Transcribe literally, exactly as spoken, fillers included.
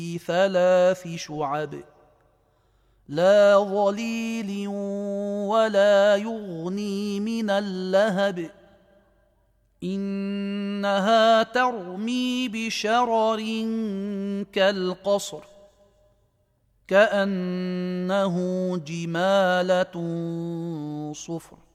ثلاث شعب لا ظليل ولا يغني من اللهب إنها ترمي بشرر كالقصر كأنه جمالة صفر